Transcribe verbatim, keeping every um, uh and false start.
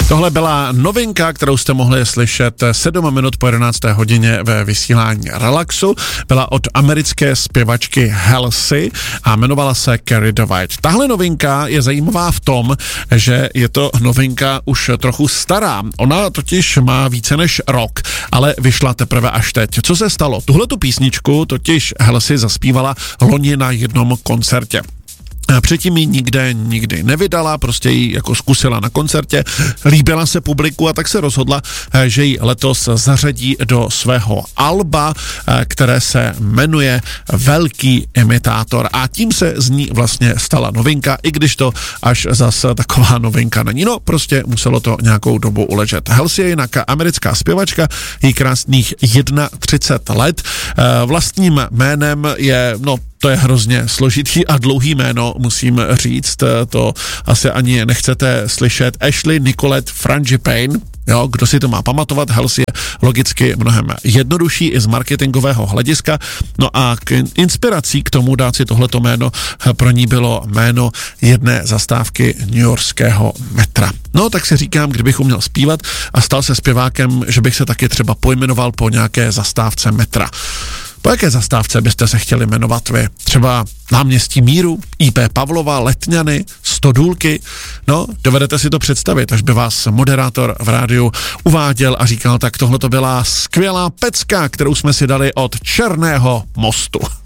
Tohle byla novinka, kterou jste mohli slyšet sedm minut po jedenácté hodině ve vysílání Relaxu. Byla od americké zpěvačky Halsey a jmenovala se Carry the White. Tahle novinka je zajímavá v tom, že je to novinka už trochu stará. Ona totiž má více než rok, ale vyšla teprve až teď. Co se stalo? Tuhletu písničku totiž Halsey zaspívala loni na jednom koncertě. Předtím ji nikde nikdy nevydala, prostě ji jako zkusila na koncertě, líbila se publiku a tak se rozhodla, že ji letos zařadí do svého alba, které se jmenuje Velký imitátor a tím se z ní vlastně stala novinka, i když to až zase taková novinka není. No, prostě muselo to nějakou dobu uležet. Halsey je jinak americká zpěvačka, jí krásných třicet jedna let, vlastním jménem je, no, to je hrozně složitý a dlouhý jméno, musím říct, to asi ani nechcete slyšet. Ashley Nicolette Frangipane, jo, kdo si to má pamatovat, Halsey je logicky mnohem jednodušší i z marketingového hlediska, no a k inspirací k tomu dát si tohleto jméno pro ní bylo jméno jedné zastávky newyorského metra. No, tak si říkám, kdybych uměl zpívat a stal se zpěvákem, že bych se taky třeba pojmenoval po nějaké zastávce metra. Po jaké zastávce byste se chtěli jmenovat vy? Třeba Náměstí Míru, í pé Pavlova, Letňany, Stodůlky? No, dovedete si to představit, až by vás moderátor v rádiu uváděl a říkal, tak tohle to byla skvělá pecka, kterou jsme si dali od Černého mostu.